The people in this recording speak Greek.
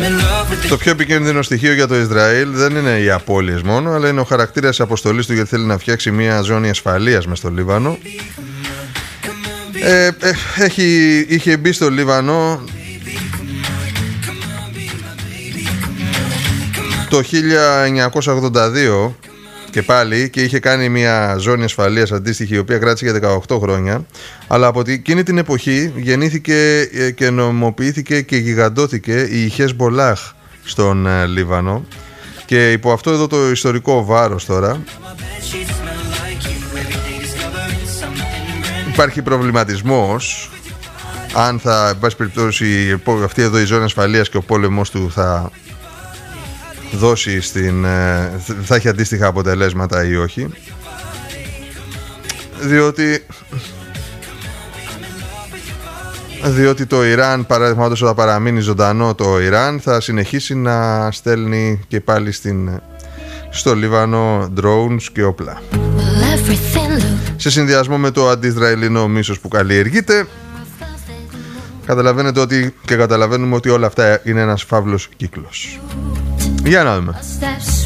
Το πιο επικίνδυνο στοιχείο για το Ισραήλ δεν είναι οι απώλειες μόνο, αλλά είναι ο χαρακτήρας της αποστολής του, γιατί θέλει να φτιάξει μια ζώνη ασφαλείας μες στο Λίβανο. Είχε μπει στο Λίβανο το 1982 και πάλι, και είχε κάνει μια ζώνη ασφαλείας αντίστοιχη, η οποία κράτησε για 18 χρόνια, αλλά από εκείνη την εποχή γεννήθηκε και νομιμοποιήθηκε και γιγαντώθηκε η Χεσμπολάχ στον Λίβανο, και υπό αυτό εδώ το ιστορικό βάρος τώρα υπάρχει προβληματισμός αν θα, εν πάση περιπτώσει, αυτή εδώ η ζώνη ασφαλείας και ο πόλεμος του θα δώσει θα έχει αντίστοιχα αποτελέσματα ή όχι, διότι το Ιράν, παραδείγματος, όταν παραμείνει ζωντανό το Ιράν, θα συνεχίσει να στέλνει και πάλι στο Λίβανο drones και όπλα, σε συνδυασμό με το αντισραηλινό μίσος που καλλιεργείται. Καταλαβαίνετε ότι, και καταλαβαίνουμε ότι όλα αυτά είναι ένας φαύλος κύκλος. Για να δούμε.